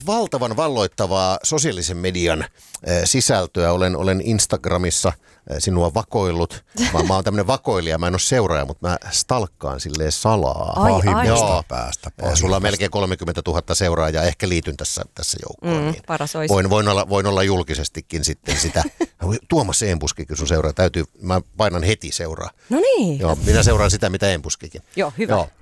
Valtavan valloittavaa sosiaalisen median sisältöä. Olen Instagramissa sinua vakoillut. Mä oon tämmönen vakoilija, mä en ole seuraaja, mutta mä stalkkaan silleen salaa. Pahimmasta päästä. Sulla on melkein 30 000 seuraajaa, ehkä liityn tässä joukkoon. Niin paras olisi. Voin olla julkisestikin sitten sitä. Tuomas Enbuskikin sun seuraa. Mä painan heti seuraa. No niin. Joo, minä seuraan sitä, mitä Enbuskikin. Joo, hyvä. Joo.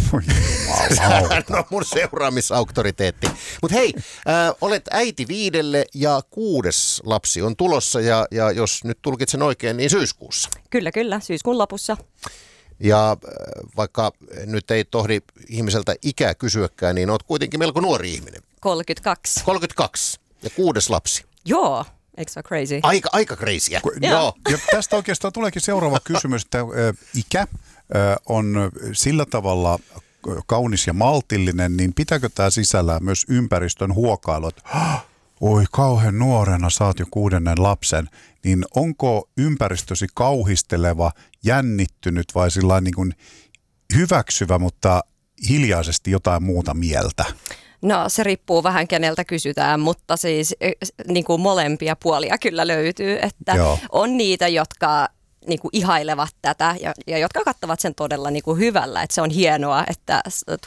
No mun seuraamisauktoriteetti. Mutta hei, olet äiti 5 ja 6. lapsi on tulossa ja jos nyt tulkitsen oikein, niin syyskuussa. Kyllä, syyskuun lopussa. Ja vaikka nyt ei tohdi ihmiseltä ikää kysyäkään, niin oot kuitenkin melko nuori ihminen. 32. 32 ja 6. lapsi. Joo, eikö se ole crazy? Aika crazyä. Joo. Ja tästä oikeastaan tuleekin seuraava kysymys, että ikä on sillä tavalla kaunis ja maltillinen, niin pitääkö tämä sisällään myös ympäristön huokailu, että oi kauhean nuorena saat jo 6. lapsen, niin onko ympäristösi kauhisteleva, jännittynyt vai sillain niin kuin hyväksyvä, mutta hiljaisesti jotain muuta mieltä? No se riippuu vähän keneltä kysytään, mutta siis niin kuin molempia puolia kyllä löytyy, että on niitä, jotka niin kuin ihailevat tätä ja jotka katsovat sen todella niin kuin hyvällä, että se on hienoa, että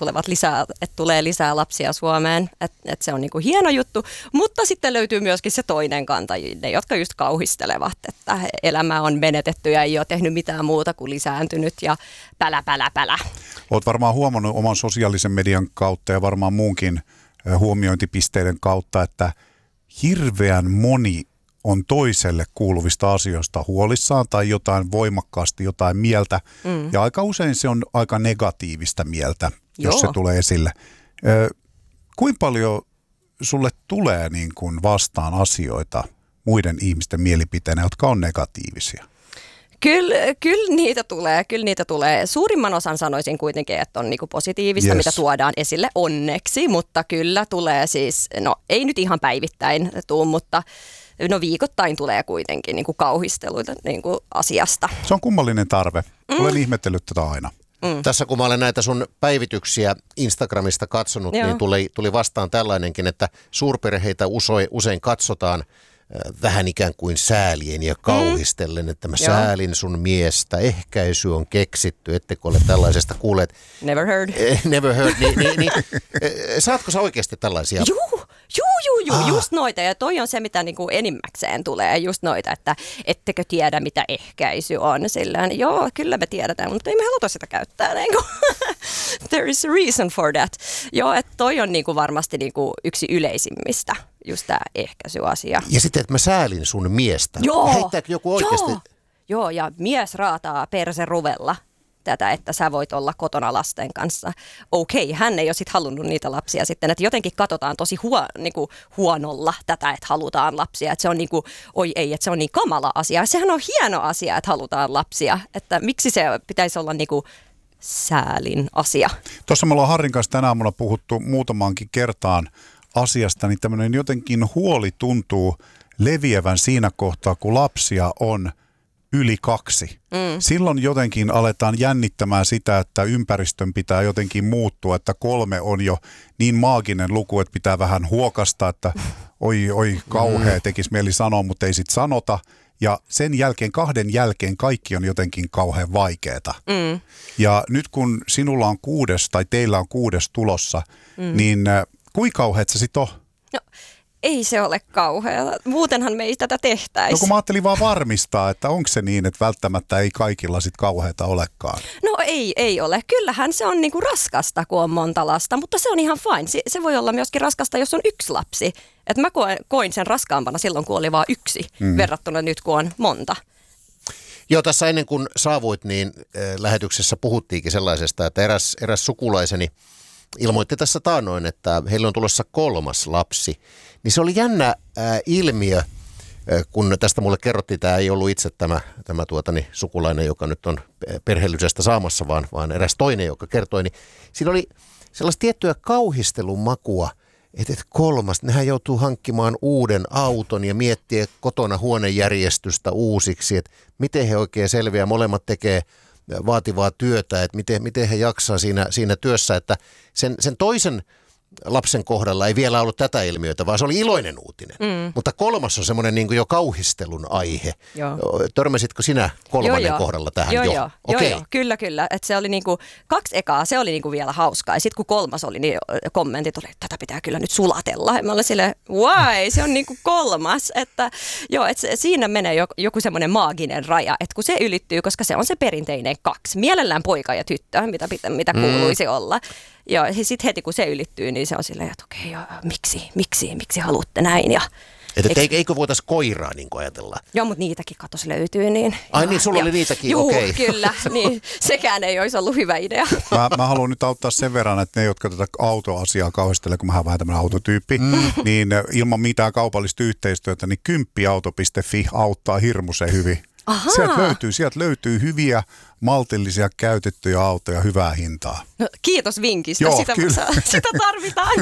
tulee lisää lapsia Suomeen, että se on niin kuin hieno juttu, mutta sitten löytyy myöskin se toinen kanta, ne jotka just kauhistelevat, että elämä on menetetty ja ei ole tehnyt mitään muuta kuin lisääntynyt ja pälä. Olet varmaan huomannut oman sosiaalisen median kautta ja varmaan muunkin huomiointipisteiden kautta, että hirveän moni on toiselle kuuluvista asioista huolissaan tai jotain voimakkaasti jotain mieltä. Ja aika usein se on aika negatiivista mieltä, jos se tulee esille. Kuinka paljon sulle tulee niin kuin vastaan asioita muiden ihmisten mielipiteenä, jotka on negatiivisia? Kyllä niitä tulee. Suurimman osan sanoisin kuitenkin, että on niinku positiivista, mitä tuodaan esille onneksi, mutta kyllä tulee siis, no ei nyt ihan päivittäin tuu, mutta no viikoittain tulee kuitenkin niinku kauhisteluita niinku asiasta. Se on kummallinen tarve. Olen ihmetellyt tätä aina. Tässä kun mä olen näitä sun päivityksiä Instagramista katsonut, niin tuli vastaan tällainenkin, että suurperheitä usein katsotaan vähän ikään kuin säälien ja kauhistellen, että mä säälin sun miestä, ehkäisy on keksitty, ettekö ole tällaisesta kuulleet? Never heard. Never heard, niin saatko sä oikeasti tällaisia? Juu, just noita. Ja toi on se, mitä niinku enimmäkseen tulee, just noita, että ettekö tiedä, mitä ehkäisy on. Sillään, joo, kyllä me tiedetään, mutta ei me haluta sitä käyttää. Niinku. There is a reason for that. Joo, että toi on niinku varmasti niinku yksi yleisimmistä, just tämä ehkäisyasia. Ja sitten, että mä säälin sun miestä. Heittääkö joku oikeasti? Joo, ja mies raataa perseruvella tätä, että sä voit olla kotona lasten kanssa. Okei, hän ei ole sitten halunnut niitä lapsia sitten, että jotenkin katsotaan tosi huonolla tätä, että halutaan lapsia, että se on niinku, oi ei, että se on niin kamala asia. Sehän on hieno asia, että halutaan lapsia, että miksi se pitäisi olla niinku säälin asia. Tuossa me ollaan Harrin kanssa tänä aamuna puhuttu muutamaankin kertaan asiasta, niin tämmöinen jotenkin huoli tuntuu leviävän siinä kohtaa, kun lapsia on yli 2. Silloin jotenkin aletaan jännittämään sitä, että ympäristön pitää jotenkin muuttua, että 3 on jo niin maaginen luku, että pitää vähän huokasta, että oi kauhea tekisi mieli sanoa, mutta ei sit sanota. Ja sen jälkeen, 2 jälkeen kaikki on jotenkin kauhean vaikeeta. Ja nyt kun sinulla on 6 tai teillä on 6 tulossa, niin kuinka kauheat se sitten on? No, ei se ole kauhea. Muutenhan me ei tätä tehtäisi. No kun mä ajattelin vaan varmistaa, että onko se niin, että välttämättä ei kaikilla sit kauheata olekaan. No ei ole. Kyllähän se on niinku raskasta, kun on monta lasta, mutta se on ihan fine. Se voi olla myöskin raskasta, jos on 1 lapsi. Et mä koin sen raskaampana silloin, kun oli vaan 1 verrattuna nyt, kun on monta. Joo, tässä ennen kuin saavuit, niin lähetyksessä puhuttiinkin sellaisesta, että eräs sukulaiseni ilmoitti tässä taannoin, että heillä on tulossa 3. lapsi. Niin se oli jännä ilmiö, kun tästä mulle kerrottiin, tämä ei ollut itse tämä sukulainen, joka nyt on perheellisestä saamassa, vaan eräs toinen, joka kertoi, niin siinä oli sellaista tiettyä kauhistelun makua, että 3, nehän joutuu hankkimaan uuden auton ja miettiä kotona huonejärjestystä uusiksi, että miten he oikein selviää, molemmat tekee vaativaa työtä, että miten he jaksaa siinä työssä, että sen toisen lapsen kohdalla ei vielä ollut tätä ilmiötä, vaan se oli iloinen uutinen. Mutta 3. on semmoinen niin kuin jo kauhistelun aihe. Törmäsitkö sinä 3. kohdalla tähän jo? Joo, kyllä. Että se oli niinku 2 ekaa, se oli niinku vielä hauskaa. Ja sitten kun 3. oli, niin kommentit oli, että tätä pitää kyllä nyt sulatella. Ja mä olin silleen, why? Se on niinku 3. Että siinä menee joku semmoinen maaginen raja, että kun se ylittyy, koska se on se perinteinen 2. Mielellään poika ja tyttö, mitä kuuluisi olla. Ja sitten heti kun se ylittyy, niin se on silleen, että okei, miksi haluatte näin? Ja eikö voitaisiin koiraa niin kuin ajatella? Joo, mutta niitäkin katos löytyy. Niin, ai niin, sulla oli niitäkin, juu, okei. Kyllä, niin sekään ei olisi ollut hyvä idea. Mä haluan nyt auttaa sen verran, että ne, jotka tätä autoasiaa kauhistelee, kun mä oon vähän tämmöinen autotyyppi, niin ilman mitään kaupallista yhteistyötä, niin kymppiauto.fi auttaa hirmuisen hyvin. Sieltä löytyy hyviä, maltillisia, käytettyjä autoja, hyvää hintaa. No, kiitos vinkistä, joo, sitä tarvitaan.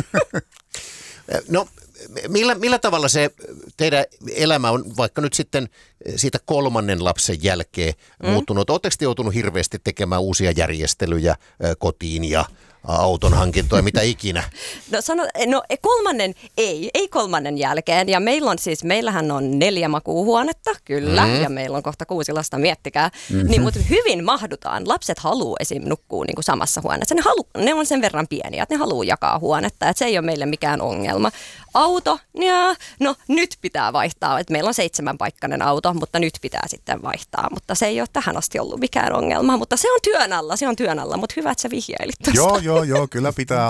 No, millä tavalla se teidän elämä on vaikka nyt sitten siitä 3. lapsen jälkeen muuttunut? Oletteko te joutunut hirveästi tekemään uusia järjestelyjä kotiin ja auton hankintoja, mitä ikinä? No 3. ei 3. jälkeen. Ja meillähän on 4 makuuhuonetta, kyllä, ja meillä on kohta 6 lasta, miettikää. Niin, mutta hyvin mahdutaan. Lapset haluaa esim. Nukkuu niin kuin samassa huoneessa. Ne on sen verran pieniä, että ne haluaa jakaa huonetta, että se ei ole meille mikään ongelma. Auto, no nyt pitää vaihtaa. Et meillä on 7-paikkainen auto, mutta nyt pitää sitten vaihtaa. Mutta se ei ole tähän asti ollut mikään ongelma. Mutta se on työn alla, mutta hyvä, että sä vihjailit tuosta. Joo, kyllä pitää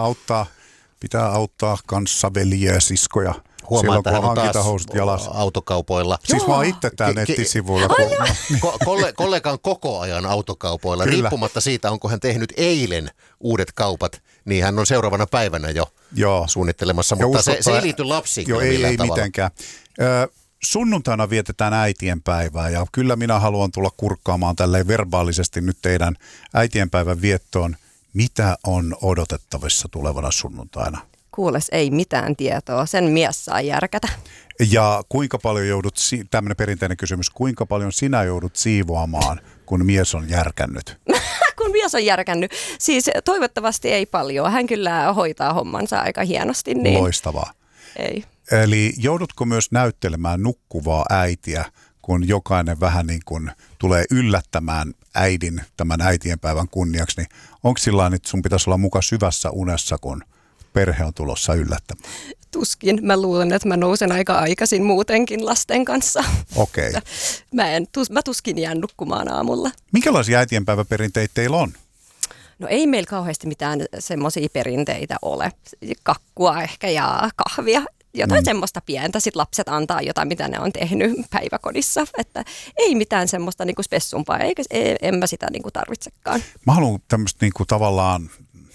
auttaa kanssaveljiä ja siskoja. Huomaa, että hän on taas autokaupoilla. Siis mä oon itse täällä nettisivuilla. Kollega on koko ajan autokaupoilla. Kyllä. Riippumatta siitä, onko hän tehnyt eilen uudet kaupat, niin hän on seuraavana päivänä jo suunnittelemassa. Mutta se ei liity lapsiin. Joo, ei mitenkään. Sunnuntaina vietetään äitienpäivää ja kyllä minä haluan tulla kurkkaamaan tälleen verbaalisesti nyt teidän äitienpäivän viettoon. Mitä on odotettavissa tulevana sunnuntaina? Kuules, ei mitään tietoa. Sen mies saa järkätä. Ja kuinka paljon tämmöinen perinteinen kysymys, kuinka paljon sinä joudut siivoamaan, kun mies on järkännyt? Kun mies on järkännyt. Siis toivottavasti ei paljon. Hän kyllä hoitaa hommansa aika hienosti. Niin loistavaa. Ei. Eli joudutko myös näyttelemään nukkuvaa äitiä, kun jokainen vähän niin kuin tulee yllättämään äidin tämän äitienpäivän kunniaksi, niin onko sillä että sun pitäisi olla muka syvässä unessa, kun perhe on tulossa yllättämään? Tuskin. Mä luulen, että mä nousen aika aikaisin muutenkin lasten kanssa. Okei. Mä tuskin jään nukkumaan aamulla. Minkälaisia äitienpäiväperinteitä teillä on? No ei meillä kauheasti mitään semmoisia perinteitä ole. Kakkua ehkä ja kahvia. Jotain semmoista pientä, sit lapset antaa jotain, mitä ne on tehnyt päiväkodissa. Että ei mitään semmoista niinku spessumpaa, en mä sitä niinku tarvitsekaan. Mä haluan tämmöistä niinku tavallaan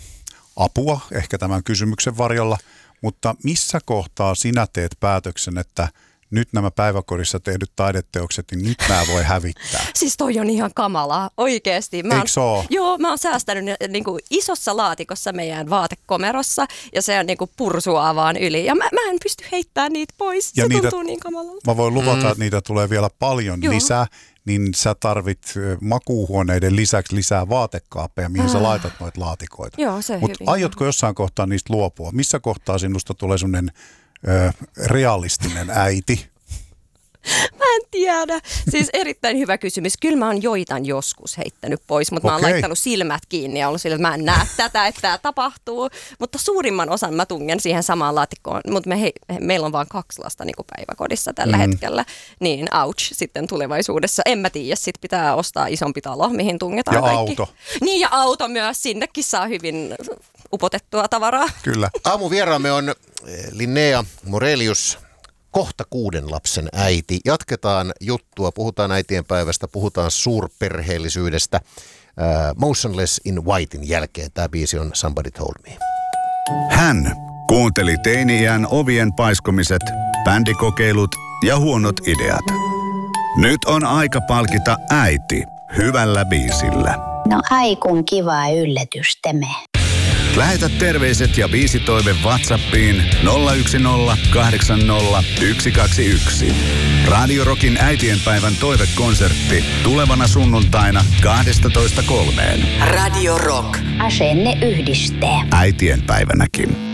apua ehkä tämän kysymyksen varjolla, mutta missä kohtaa sinä teet päätöksen, että nyt nämä päiväkodissa tehdyt taideteokset, niin nyt nämä voi hävittää? Siis toi on ihan kamalaa, oikeesti. Eikö se ole? Joo, mä oon säästänyt ne niinku isossa laatikossa meidän vaatekomerossa ja se on niinku pursuaa vaan yli. Ja mä en pysty heittämään niitä pois, ja se tuntuu niin kamalalta. Mä voin luvata, että niitä tulee vielä paljon lisää, niin sä tarvit makuuhuoneiden lisäksi lisää vaatekaapeja, mihin sä laitat noita laatikoita. Joo, se Mutta aiotko jossain kohtaa niistä luopua? Missä kohtaa sinusta tulee sellainen realistinen äiti? Mä en tiedä. Siis erittäin hyvä kysymys. Kyllä mä oon joitain joskus heittänyt pois, mutta mä oon laittanut silmät kiinni ja ollut sillä, että mä en näe tätä, että tämä tapahtuu. Mutta suurimman osan mä tungen siihen samaan laatikkoon. Mutta meillä on vaan 2 lasta niin kuin päiväkodissa tällä hetkellä. Niin ouch sitten tulevaisuudessa. En mä tiedä, sit pitää ostaa isompi talo, mihin tungetaan ja kaikki. Auto. Niin ja auto myös. Sinnekin saa hyvin upotettua tavaraa. Kyllä. Aamuvieraamme on Linnea Morelius, kohta 6 lapsen äiti. Jatketaan juttua, puhutaan äitienpäivästä, puhutaan suurperheellisyydestä. Motionless in Whitein jälkeen tämä biisi on Somebody Told Me. Hän kuunteli teini-iän ovien paiskomiset, bändikokeilut ja huonot ideat. Nyt on aika palkita äiti hyvällä biisillä. No ai kun kiva yllätys tämä. Lähetä terveiset ja biisitoive WhatsAppiin 010 80 121. Radio Rockin äitienpäivän toivekonsertti tulevana sunnuntaina 12.3. Radio Rock. Asenne yhdistää. Äitienpäivänäkin.